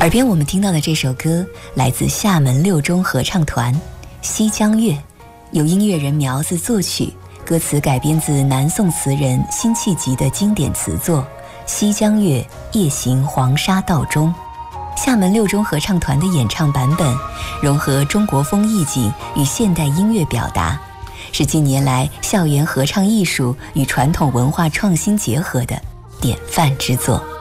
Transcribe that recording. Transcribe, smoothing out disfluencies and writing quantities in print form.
耳边我们听到的这首歌来自厦门六中合唱团《西江月》，由音乐人苗子作曲，歌词改编自南宋词人辛弃疾的经典词作《西江月·夜行黄沙道中》。厦门六中合唱团的演唱版本融合中国风意境与现代音乐表达，是近年来校园合唱艺术与传统文化创新结合的典范之作。